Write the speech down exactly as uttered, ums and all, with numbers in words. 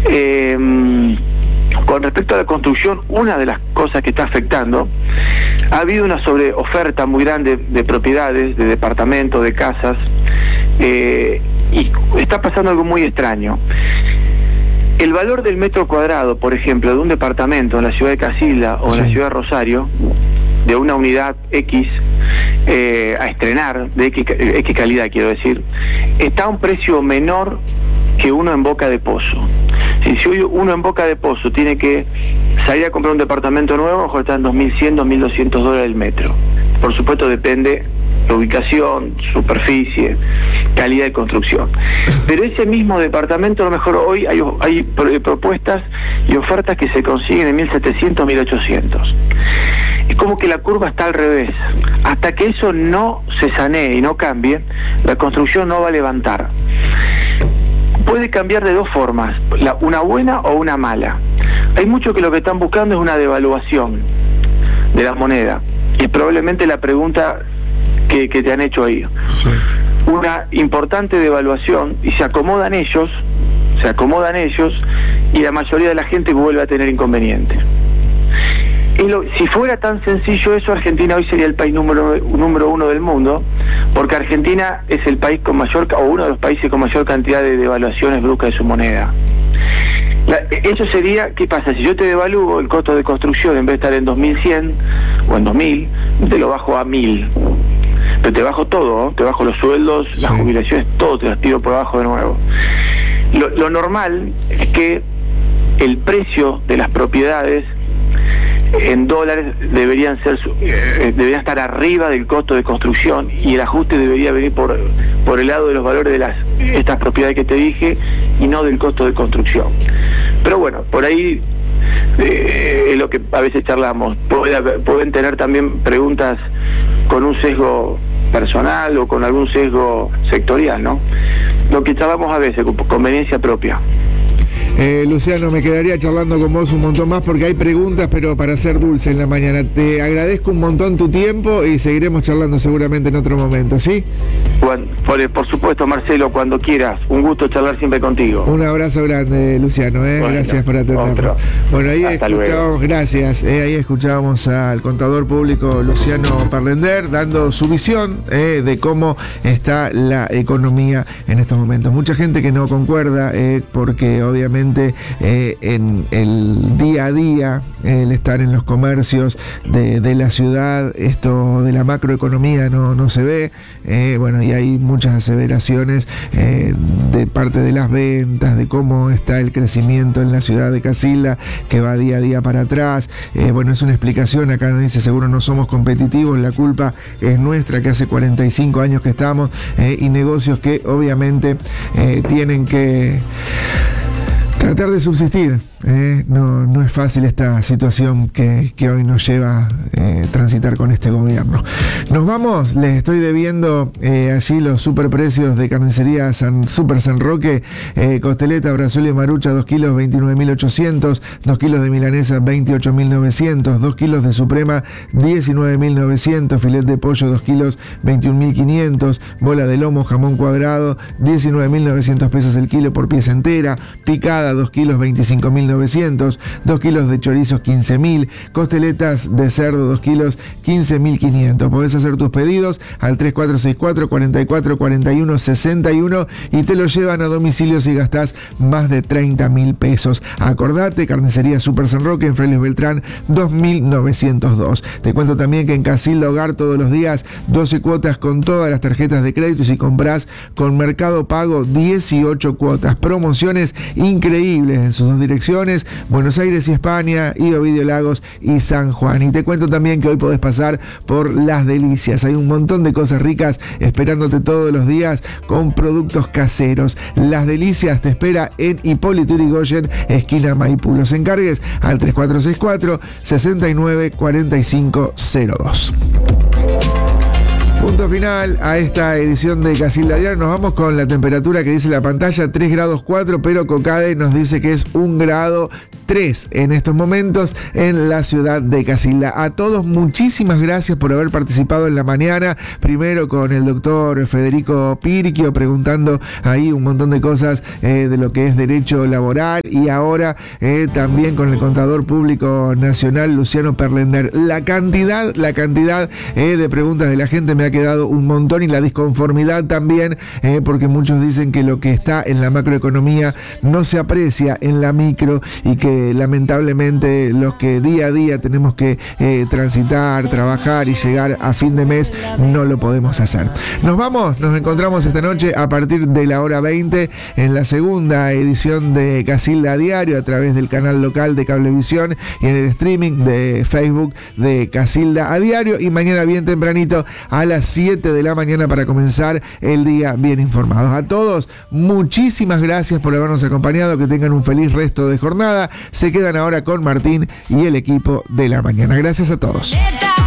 Eh, con respecto a la construcción, una de las cosas que está afectando, ha habido una sobreoferta muy grande de propiedades, de departamentos, de casas, eh, y está pasando algo muy extraño. El valor del metro cuadrado, por ejemplo, de un departamento en la ciudad de Casilda o en sí. la ciudad de Rosario, de una unidad X, eh, a estrenar, de X, X calidad quiero decir, está a un precio menor que uno en Boca de Pozo. Si, si uno en Boca de Pozo tiene que salir a comprar un departamento nuevo, a lo mejor está en dos mil cien, dos mil doscientos dólares el metro. Por supuesto depende de ubicación, superficie, calidad de construcción. Pero ese mismo departamento, a lo mejor hoy hay, hay propuestas y ofertas que se consiguen en mil setecientos, mil ochocientos. Es como que la curva está al revés. Hasta que eso no se sanee y no cambie, la construcción no va a levantar. Puede cambiar de dos formas, la, una buena o una mala. Hay muchos que lo que están buscando es una devaluación de la moneda. Y es probablemente la pregunta que, que te han hecho ahí. Sí. Una importante devaluación y se acomodan ellos, se acomodan ellos y la mayoría de la gente vuelve a tener inconveniente. Y lo, si fuera tan sencillo eso, Argentina hoy sería el país número, número uno del mundo, porque Argentina es el país con mayor, o uno de los países con mayor cantidad de devaluaciones bruscas de su moneda. La, eso sería, ¿qué pasa? Si yo te devalúo el costo de construcción, en vez de estar en dos mil cien o en dos mil, te lo bajo a mil. Pero te bajo todo, ¿no? Te bajo los sueldos, sí. las jubilaciones, todo te las tiro por abajo de nuevo. Lo, lo normal es que el precio de las propiedades en dólares deberían ser eh, deberían estar arriba del costo de construcción y el ajuste debería venir por por el lado de los valores de las estas propiedades que te dije y no del costo de construcción. Pero bueno, por ahí eh, es lo que a veces charlamos. Puede haber, pueden tener también preguntas con un sesgo personal o con algún sesgo sectorial, ¿no? Lo que charlamos a veces, con conveniencia propia. Eh, Luciano, me quedaría charlando con vos un montón más porque hay preguntas, pero para ser dulce en la mañana. Te agradezco un montón tu tiempo y seguiremos charlando seguramente en otro momento, ¿sí? Bueno, por, por supuesto, Marcelo, cuando quieras. Un gusto charlar siempre contigo. Un abrazo grande, Luciano, ¿eh? Bueno, gracias por atendernos. Bueno, ahí Hasta escuchábamos, luego. gracias, ¿eh? Ahí escuchábamos al contador público Luciano Parlender dando su visión ¿eh? de cómo está la economía en estos momentos. Mucha gente que no concuerda ¿eh? porque obviamente Eh, en el día a día, eh, el estar en los comercios de, de la ciudad, esto de la macroeconomía no, no se ve, eh, bueno, y hay muchas aseveraciones eh, de parte de las ventas, de cómo está el crecimiento en la ciudad de Casilda, que va día a día para atrás, eh, bueno, es una explicación, acá nos dice, seguro no somos competitivos, la culpa es nuestra, que hace cuarenta y cinco años que estamos, eh, y negocios que obviamente eh, tienen que tratar de subsistir. Eh, no, no es fácil esta situación que, que hoy nos lleva a eh, transitar con este gobierno. Nos vamos, les estoy debiendo eh, allí los superprecios de carnicería San, Super San Roque, eh, costeleta, brazuela y marucha, dos kilos, veintinueve mil ochocientos, dos kilos de milanesa, veintiocho mil novecientos, dos kilos de suprema, diecinueve mil novecientos, filet de pollo, dos kilos, veintiún mil quinientos, bola de lomo, jamón cuadrado, diecinueve mil novecientos pesos el kilo por pieza entera, picada, dos kilos, veinticinco mil novecientos, dos kilos de chorizos, quince mil, costeletas de cerdo, dos kilos, quince mil quinientos. Podés hacer tus pedidos al tres cuatro seis cuatro, cuatro cuatro, cuatro uno, seis uno y te lo llevan a domicilio si gastás más de treinta mil pesos. Acordate, carnicería Super San Roque en Frailes Beltrán, dos mil novecientos dos. Te cuento también que en Casilda Hogar todos los días doce cuotas con todas las tarjetas de crédito y si compras con Mercado Pago dieciocho cuotas. Promociones increíbles en sus dos direcciones, Buenos Aires y España, y Ovidio Lagos y San Juan. Y te cuento también que hoy podés pasar por Las Delicias. Hay un montón de cosas ricas esperándote todos los días con productos caseros. Las Delicias te espera en Hipólito Yrigoyen, esquina Maipú. Los encargues al tres cuatro seis cuatro, seis nueve cuatro cinco cero dos. Punto final a esta edición de Casilda Diario. Nos vamos con la temperatura que dice la pantalla, tres grados cuatro, pero Cocade nos dice que es un grado tres en estos momentos en la ciudad de Casilda. A todos, muchísimas gracias por haber participado en la mañana. Primero con el doctor Federico Pirquio, preguntando ahí un montón de cosas eh, de lo que es derecho laboral, y ahora eh, también con el contador público nacional, Luciano Perlender. La cantidad, la cantidad eh, de preguntas de la gente me ha quedado un montón, y la disconformidad también, eh, porque muchos dicen que lo que está en la macroeconomía no se aprecia en la micro, y que lamentablemente los que día a día tenemos que eh, transitar, trabajar y llegar a fin de mes no lo podemos hacer. Nos vamos, nos encontramos esta noche a partir de la hora veinte en la segunda edición de Casilda Diario a través del canal local de Cablevisión y en el streaming de Facebook de Casilda a Diario, y mañana bien tempranito a las siete de la mañana para comenzar el día bien informados. A todos, muchísimas gracias por habernos acompañado, que tengan un feliz resto de jornada. Se quedan ahora con Martín y el equipo de la mañana. Gracias a todos.